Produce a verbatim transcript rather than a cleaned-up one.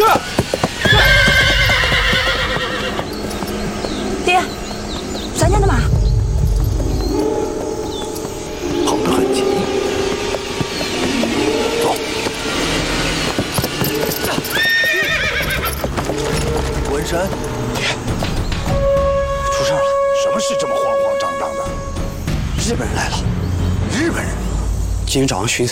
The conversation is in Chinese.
爹，咱家的马跑得很急。走。文山，爹，出事了！什么事这么慌慌张张的？日本人来了！日本人？今天早上巡查。